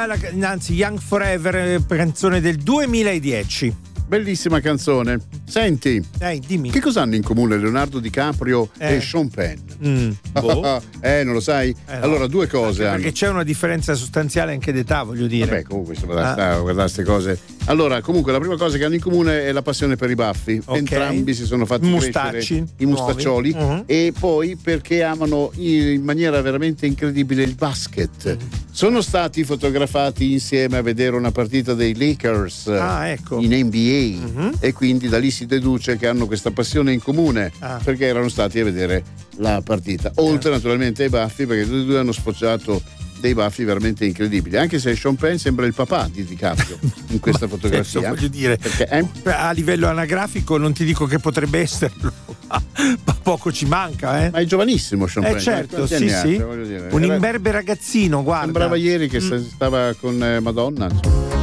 Anzi, Young Forever, canzone del 2010. Bellissima canzone. Senti, dimmi. che cosa hanno in comune Leonardo DiCaprio e Sean Penn? Boh. Non lo sai? No. Allora, due cose perché hanno. c'è una differenza sostanziale anche d'età, voglio dire. Vabbè, comunque guardare queste cose. Allora, comunque la prima cosa che hanno in comune è la passione per i baffi. Okay. Entrambi si sono fatti crescere i mustaccioli. Uh-huh. E poi perché amano in maniera veramente incredibile il basket. Sono stati fotografati insieme a vedere una partita dei Lakers ecco. in NBA. E quindi da lì si deduce che hanno questa passione in comune perché erano stati a vedere la partita, oltre naturalmente ai baffi, perché tutti e due hanno sfociato dei baffi veramente incredibili, anche se Sean Penn sembra il papà di DiCaprio in questa fotografia, voglio dire, perché a livello anagrafico non ti dico che potrebbe esserlo, ma poco ci manca, ma è giovanissimo Sean Penn, certo, sì. Un imberbe ragazzino, guarda. Sembrava ieri che stava con Madonna, insomma.